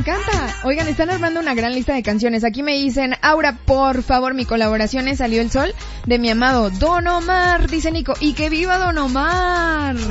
encanta. Oigan, están armando una gran lista de canciones. Aquí me dicen, Aura, por favor, mi colaboración es Salió el Sol de mi amado Don Omar, dice Nico. Y que viva Don Omar.